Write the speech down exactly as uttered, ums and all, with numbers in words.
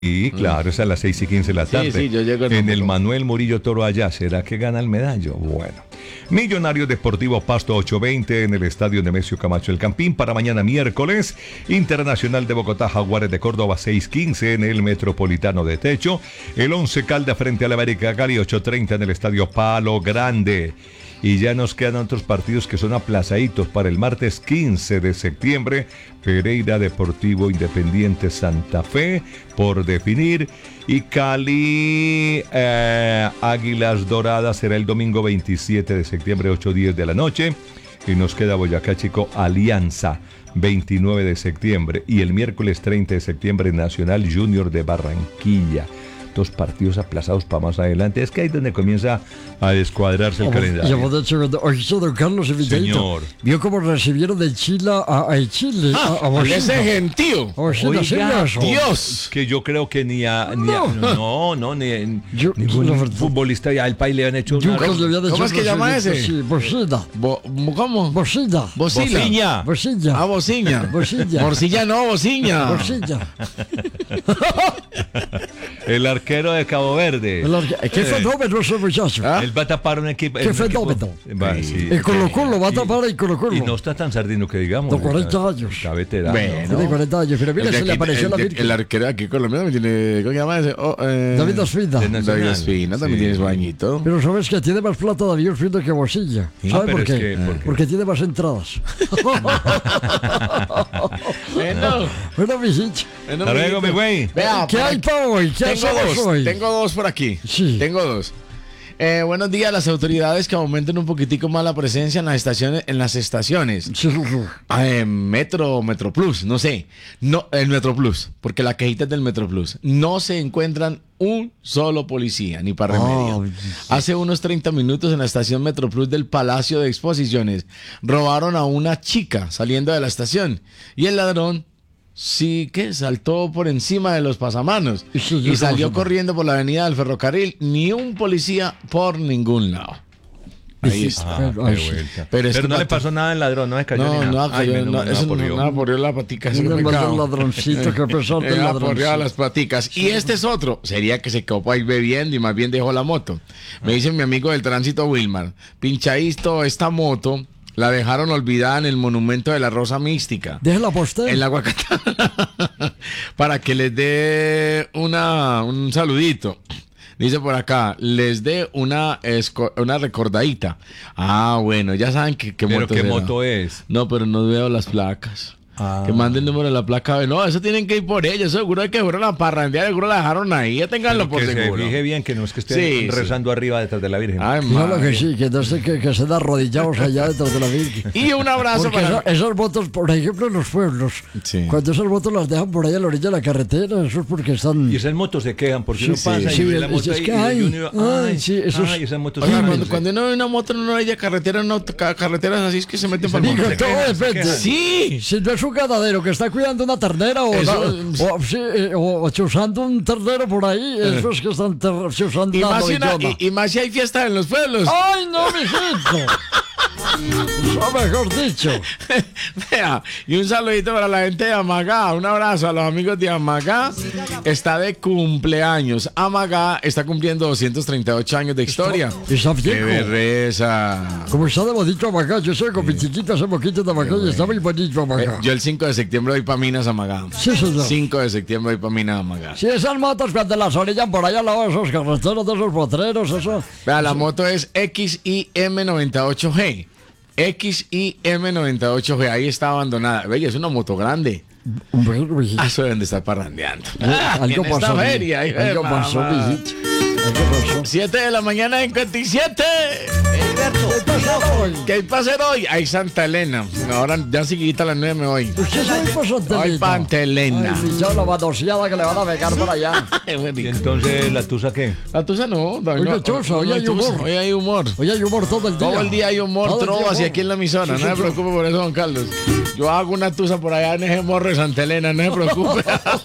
Sí, claro, es a las seis y quince de la tarde. Sí, sí, yo llego en en un el poco. Manuel Murillo Toro allá. ¿Será que gana el medallo? Bueno. Millonarios Deportivo Pasto ocho veinte en el Estadio Nemesio Camacho El Campín para mañana miércoles. Internacional de Bogotá Jaguares de Córdoba seis quince en el Metropolitano de Techo. El Once Caldas frente al América Cali ocho treinta en el Estadio Palo Grande. Y ya nos quedan otros partidos que son aplazaditos para el martes quince de septiembre. Pereira Deportivo Independiente Santa Fe por definir. Y Cali eh, Águilas Doradas será el domingo veintisiete de septiembre, ocho diez de la noche. Y nos queda Boyacá Chico Alianza, veintinueve de septiembre. Y el miércoles treinta de septiembre Nacional Junior de Barranquilla. Dos partidos aplazados para más adelante. Es que ahí es donde comienza a descuadrarse el calendario. Oye, don Carlos Evitadito, Señor. ¿vio cómo recibieron de Chile a, a Chile? Ah, a, a Bocina? ese gentío. A Bocina, Oiga, ¿sí vio eso? Dios. Que yo creo que ni a... Ni a no, no, ni Yo- ningún no, futbolista ya del país le han hecho Yo una... que le había dicho ¿Cómo es que llama presidente, ese? Sí, Bocina. Bo- ¿Cómo? Bocina. Bocila. Bociña. Bocina. Ah, bociña. Bocilla. Morcilla no, bociña. Bocina. El arquero de Cabo Verde. El arque- ¿Qué fenómeno ese muchacho? Ah. Él va a tapar un equipo... Qué un equipo- fenómeno. Va, sí. El Colo Colo va a tapar el Colo Colo. Y no está tan sardino que digamos. De cuarenta años. Está veterano. Bueno. Tiene cuarenta años, pero mira, El de se le aquí- apareció el la de- Virgen. El arquero de aquí colombiano tiene. ¿Cómo se llama ese? Oh, eh, David Ospina. de Nacional. David Ospina también Sí. tiene su añito. Pero sabes que tiene más plata David Ospina que Bocilla. Ah, ¿Sabes pero por es qué? que- ¿por qué? Porque tiene más entradas. Bueno, Bueno, mijito. bueno, Hasta luego, amiguito. mi güey. Vea, ¿Qué para hay que- para hoy? ¿Qué Tengo hacemos dos, hoy? tengo dos por aquí. Sí. Tengo dos. Eh, buenos días, las autoridades que aumenten un poquitico más la presencia en las estaciones, en las estaciones. Sí, sí, sí. Ah, eh, Metro, Metro Plus, no sé. No, el Metro Plus, porque la cajita es del Metro Plus. No se encuentran un solo policía, ni para remedio. Ay, Hace unos treinta minutos en la estación Metro Plus del Palacio de Exposiciones robaron a una chica saliendo de la estación y el ladrón sí que saltó por encima de los pasamanos Y sí, y yo salió conozco. corriendo por la avenida del ferrocarril. Ni un policía por ningún lado. Ahí Sí, está. Ah, Pero, qué ay, sí. vuelta. Pero Pero, este no le pato- pasó nada al ladrón, no se cayó No, ni no, nada. Ay, cayó, menos no, mal, eso por no, Dios. nada, porrió la patica. ese Mira, pecado. el ladroncito, qué pesar del Eh, ladroncito. aporreaba las paticas. Y este es otro. Sería que se quedó ahí bebiendo y más bien dejó la moto. Me dice mi amigo del tránsito Wilmar. Pinchadito, esta moto la dejaron olvidada en el monumento de la Rosa Mística. Déjala postel. En la Guacatana. Para que les dé una, un saludito. Dice por acá, les dé una, esco- una recordadita. Ah, bueno, ya saben que, qué Pero moto qué será. moto es. No, pero no veo las placas. Ah. Que manden el número de la placa. No, eso tienen que ir por ella. Eso seguro hay que jugar la parrandeada. Seguro la dejaron ahí. Ya tenganlo por Que se seguro. fije bien que no es que esté Sí, rezando arriba detrás de la Virgen. Ay, Claro que madre. sí, que no sé que, que se da arrodillados allá detrás de la Virgen. Y un abrazo Porque para... esa- esas motos, por ejemplo, en los pueblos, Sí. cuando esas motos las dejan por ahí a la orilla de la carretera, eso es porque están... Y esas motos se quejan porque uno Sí, pasa sí, y ve sí, la moto es ahí que y ay, uno, ay, ay, sí, eso es- ay, esas motos Oiga, se cuando, ven. cuando uno ve una moto en una orilla carretera, no, ca- carreteras así es que se meten para el Digo, monte. todo quejan, se depende. quejan. Sí. Si no es un ganadero que está cuidando una ternera o, Eso- o, sí, eh, o chuzando un ternero por ahí, esos que están ter- chuzando Y la más, si una- novillona. y, y más si hay fiesta en los pueblos. ¡Ay, no, mijito! Eso mejor dicho. Vea, y un saludito para la gente de Amagá. Un abrazo a los amigos de Amagá. Está de cumpleaños. Amagá está cumpliendo doscientos treinta y ocho años de historia. Está ¡Qué viejo. berreza! Como está de bonito Amacá, yo soy con mi chiquita hace poquito de Amacá y está muy bonito Eh, Amacá. yo el cinco de septiembre voy para Minas Amagá. Sí, señor. cinco de septiembre voy para Minas Amagá. Si esas motos cuando las orillan por allá al lado de esos carreteros, de esos potreros, eso... Vea, la moto es X I M noventa y ocho G. X I M noventa y ocho G. Ahí está abandonada. Ve, es una moto grande. Bueno, mijito. Ah, eso deben de estar parrandeando. Algo en esta pasó. feria, hijo de Algo pasó, mamá. mijito. Algo pasó. siete de la mañana en cincuenta y siete. ¿Qué hay para hacer hoy? Hay Santa Elena. Ahora ya seguidita a las nueve me voy. Usted sabe por Santa Ay, Elena. Santa Elena. Ay, mi chavo, la manoseada que le van a pegar por allá. ¿Y entonces la tusa qué? La tusa no. no, Oiga, no, Chuzo, no, hoy no hay tusa. humor. Hoy hay humor. Oye, hay humor todo el día. Todo el día hay humor, Todo el día trovas y humor. aquí en la emisora. Sí, No sí, se sí. preocupe por eso, don Carlos. Yo hago una tusa por allá en ese morro de Santa Elena, no se preocupe.